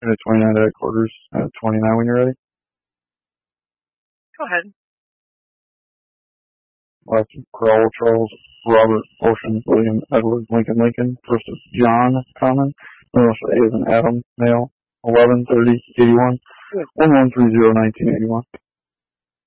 At 29 to quarters, 29 when you're ready. Go ahead. Left, Crowell, Charles, Robert, Ocean, William, Edward, Lincoln. First is John, common. Middle is an Adam, male. 11/30/81. 11/30/1981.